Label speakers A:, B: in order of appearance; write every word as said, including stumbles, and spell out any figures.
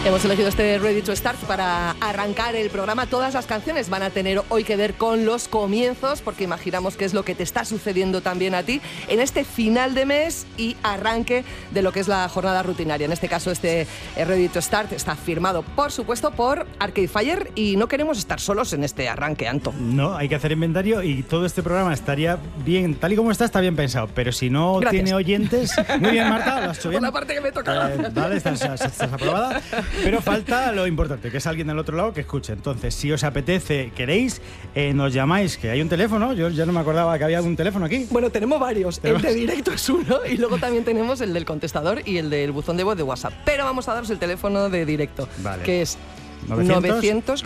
A: Hemos elegido este Ready to Start para arrancar el programa. Todas las canciones van a tener hoy que ver con los comienzos, porque imaginamos que es lo que te está sucediendo también a ti en este final de mes y arranque de lo que es la jornada rutinaria. En este caso, este Ready to Start está firmado, por supuesto, por Arcade Fire, y no queremos estar solos en este arranque, Anto.
B: No, hay que hacer inventario y todo este programa estaría bien, tal y como está, está bien pensado, pero si no
A: Gracias.
B: Tiene oyentes... Muy bien, Marta, lo has hecho bien.
A: Por la parte que me toca.
B: Eh, vale, estás, estás aprobada. Pero falta lo importante, que es alguien del otro lado que escuche. Entonces, si os apetece, queréis, eh, nos llamáis, que hay un teléfono. Yo ya no me acordaba que había un teléfono aquí.
A: Bueno, tenemos varios.
B: ¿Tenemos?
A: El de directo es uno y luego también tenemos el del contestador y el del buzón de voz de WhatsApp. Pero vamos a daros el teléfono de directo,
B: Vale.
A: que es
B: novecientos
A: novecientos